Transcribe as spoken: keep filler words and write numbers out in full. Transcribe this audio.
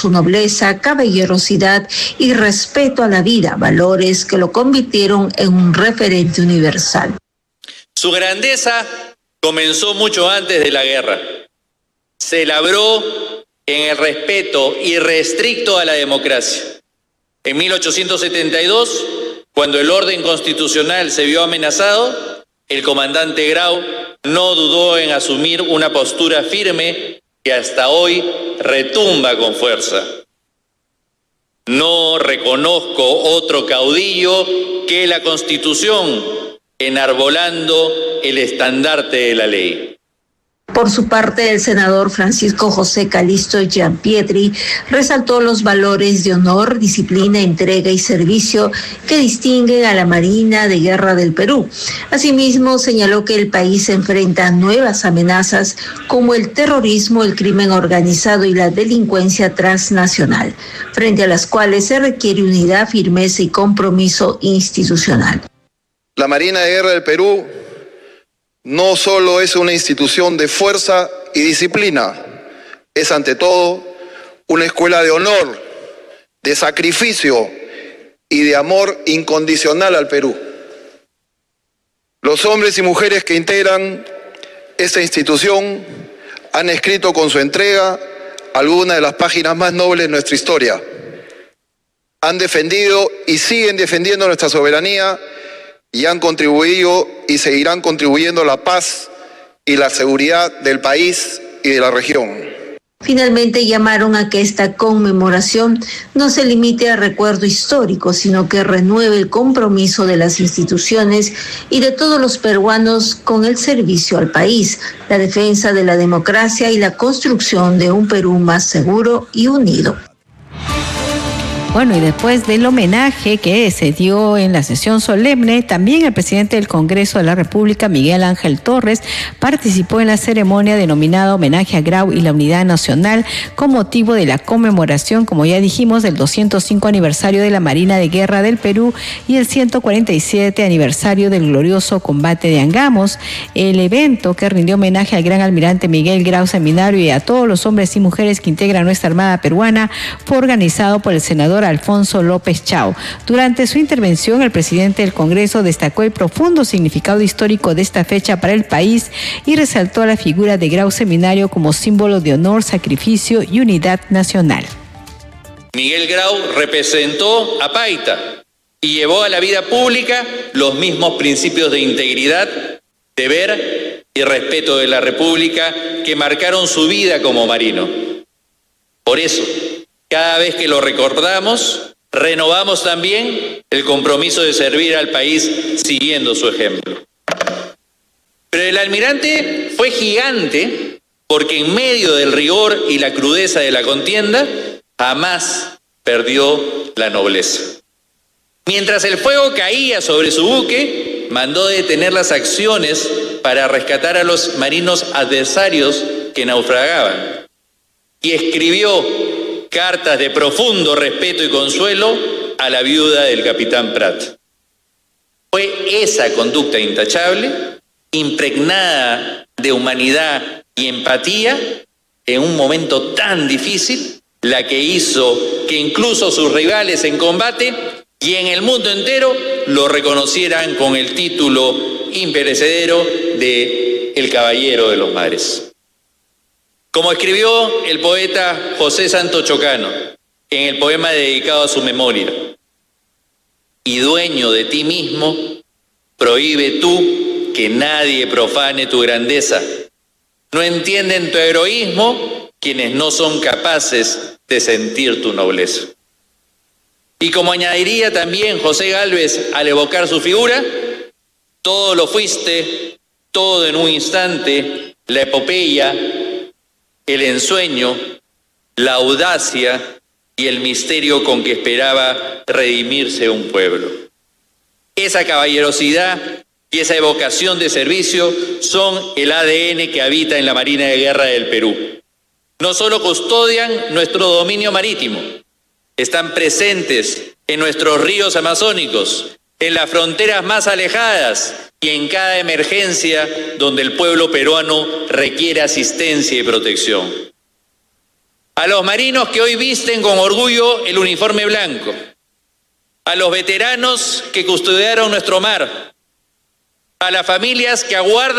su nobleza, caballerosidad y respeto a la vida, valores que lo convirtieron en un referente universal. Su grandeza comenzó mucho antes de la guerra. Se labró en el respeto irrestricto a la democracia. En mil ochocientos setenta y dos, cuando el orden constitucional se vio amenazado, el comandante Grau no dudó en asumir una postura firme que hasta hoy retumba con fuerza. No reconozco otro caudillo que la Constitución, enarbolando el estandarte de la ley. Por su parte, el senador Francisco José Calixto Gianpietri resaltó los valores de honor, disciplina, entrega y servicio que distinguen a la Marina de Guerra del Perú. Asimismo, señaló que el país enfrenta nuevas amenazas como el terrorismo, el crimen organizado y la delincuencia transnacional, frente a las cuales se requiere unidad, firmeza y compromiso institucional. La Marina de Guerra del Perú no solo es una institución de fuerza y disciplina, es ante todo una escuela de honor, de sacrificio y de amor incondicional al Perú. Los hombres y mujeres que integran esta institución han escrito con su entrega algunas de las páginas más nobles de nuestra historia. Han defendido y siguen defendiendo nuestra soberanía y han contribuido y seguirán contribuyendo a la paz y la seguridad del país y de la región. Finalmente llamaron a que esta conmemoración no se limite a recuerdo histórico, sino que renueve el compromiso de las instituciones y de todos los peruanos con el servicio al país, la defensa de la democracia y la construcción de un Perú más seguro y unido. Bueno, y después del homenaje que se dio en la sesión solemne, también el presidente del Congreso de la República, Miguel Ángel Torres, participó en la ceremonia denominada Homenaje a Grau y la Unidad Nacional con motivo de la conmemoración, como ya dijimos, del doscientos cinco aniversario de la Marina de Guerra del Perú y el ciento cuarenta y siete aniversario del glorioso combate de Angamos. El evento, que rindió homenaje al gran almirante Miguel Grau Seminario y a todos los hombres y mujeres que integran nuestra Armada peruana, fue organizado por el senador Alfonso López Chao. Durante su intervención, el presidente del Congreso destacó el profundo significado histórico de esta fecha para el país y resaltó la figura de Grau Seminario como símbolo de honor, sacrificio y unidad nacional. Miguel Grau representó a Paita y llevó a la vida pública los mismos principios de integridad, deber y respeto de la República que marcaron su vida como marino. Por eso, cada vez que lo recordamos, renovamos también el compromiso de servir al país siguiendo su ejemplo. Pero el almirante fue gigante porque en medio del rigor y la crudeza de la contienda, jamás perdió la nobleza. Mientras el fuego caía sobre su buque, mandó detener las acciones para rescatar a los marinos adversarios que naufragaban y escribió cartas de profundo respeto y consuelo a la viuda del capitán Prat. Fue esa conducta intachable, impregnada de humanidad y empatía, en un momento tan difícil, la que hizo que incluso sus rivales en combate y en el mundo entero lo reconocieran con el título imperecedero de El Caballero de los Mares. Como escribió el poeta José Santos Chocano en el poema dedicado a su memoria: y dueño de ti mismo, prohíbe tú que nadie profane tu grandeza. No entienden tu heroísmo quienes no son capaces de sentir tu nobleza. Y como añadiría también José Gálvez al evocar su figura: todo lo fuiste, todo en un instante, la epopeya, el ensueño, la audacia y el misterio con que esperaba redimirse un pueblo. Esa caballerosidad y esa evocación de servicio son el A D N que habita en la Marina de Guerra del Perú. No solo custodian nuestro dominio marítimo, están presentes en nuestros ríos amazónicos, en las fronteras más alejadas y en cada emergencia donde el pueblo peruano requiere asistencia y protección. a los marinos que hoy visten con orgullo el uniforme blanco, a los veteranos que custodiaron nuestro mar, a las familias que aguardan